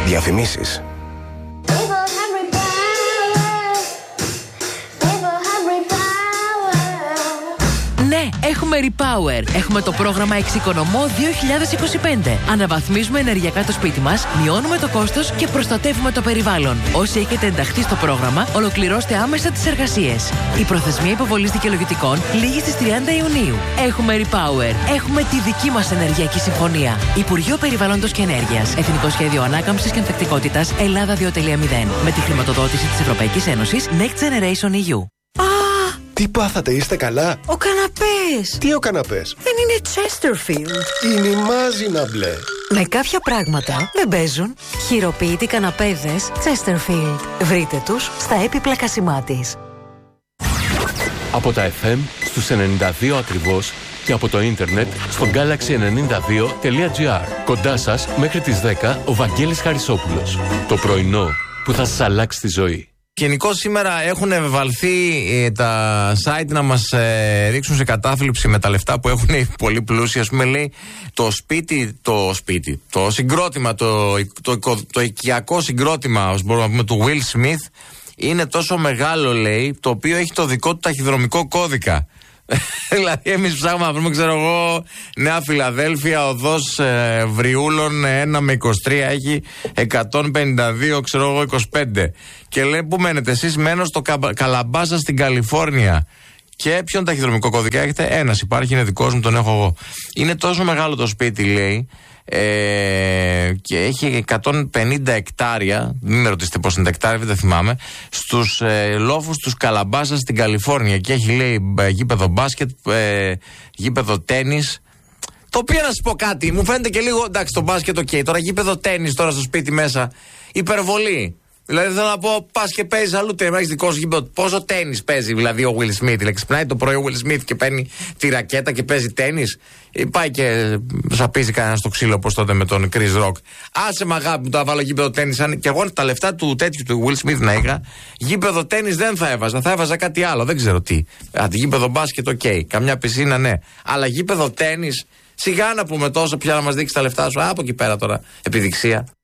Διαφημίσεις. Ναι, έχουμε Repower. Έχουμε το πρόγραμμα Εξοικονομώ 2025. Αναβαθμίζουμε ενεργειακά το σπίτι μας, μειώνουμε το κόστος και προστατεύουμε το περιβάλλον. Όσοι έχετε ενταχθεί στο πρόγραμμα, ολοκληρώστε άμεσα τις εργασίες. Η προθεσμία υποβολής δικαιολογητικών λήγει στις 30 Ιουνίου. Έχουμε Repower. Έχουμε τη δική μας ενεργειακή συμφωνία. Υπουργείο Περιβάλλοντος και Ενέργειας. Εθνικό Σχέδιο Ανάκαμψης και Ανθεκτικότητας Ελλάδα 2.0. Με τη χρηματοδότηση της Ευρωπαϊκής Ένωσης Next Generation EU. Τι πάθατε, είστε καλά? Ο καναπές. Τι ο καναπές? Δεν είναι Chesterfield. Είναι η μάζινα μπλε. Με κάποια πράγματα δεν παίζουν. Χειροποίητοι καναπέδες Chesterfield. Βρείτε τους στα έπιπλα κασιμάτης. Από τα FM στους 92 ακριβώς και από το ίντερνετ στο galaxy92.gr. Κοντά σας μέχρι τις 10 ο Βαγγέλης Χαρισόπουλος. Το πρωινό που θα σας αλλάξει τη ζωή. Γενικώς σήμερα έχουν βαλθεί τα site να μας ρίξουν σε κατάθλιψη με τα λεφτά που έχουν οι πολύ πλούσιοι. Ας πούμε, λέει το συγκρότημα, το οικιακό συγκρότημα, ως μπορούμε να πούμε, του Will Smith είναι τόσο μεγάλο, λέει, το οποίο έχει το δικό του ταχυδρομικό κώδικα. Δηλαδή εμείς ψάχνουμε να βρούμε, ξέρω εγώ, Νέα Φιλαδέλφια, οδός Βριούλων 1 με 23, έχει 152, ξέρω εγώ, 25. Και λέει, πού μένετε εσείς? Μένω στο Καλαμπάσα στην Καλιφόρνια. Και ποιον ταχυδρομικό κώδικα έχετε? Ένας υπάρχει, είναι δικός μου, τον έχω εγώ. Είναι τόσο μεγάλο το σπίτι, λέει, και έχει 150 εκτάρια, μην με ρωτήσετε πώς είναι τα εκτάρια, δεν θυμάμαι, στους λόφους τους Καλαμπάσα στην Καλιφόρνια. Και έχει, λέει, γήπεδο μπάσκετ, γήπεδο τένις. Το οποίο, να σας πω κάτι, μου φαίνεται και λίγο, εντάξει, το μπάσκετ ok, τώρα γήπεδο τένις τώρα στο σπίτι μέσα, υπερβολή. Δηλαδή θέλω να πω, πας και παίζεις αλλού, έχεις δικό σου γήπεδο. Πόσο τένις παίζει δηλαδή ο Will Smith? Δηλαδή ξυπνάει το πρωί ο Will Smith και παίρνει τη ρακέτα και παίζει τένις. Πάει και σαπίζει κανένα στο ξύλο, όπως τότε με τον Chris Rock. Άσε μ' αγάπη μου, το βάλω γήπεδο τένις. Και εγώ τα λεφτά του τέτοιου του Will Smith να είχα, γήπεδο τένις δεν θα έβαζα. Θα έβαζα κάτι άλλο, δεν ξέρω τι. Γήπεδο μπάσκετ, ok. Καμιά πισίνα, ναι. Αλλά γήπεδο τένις, σιγά να πούμε τόσο πια να μας δείξει τα λεφτά σου. Από εκεί πέρα τώρα, επιδειξία.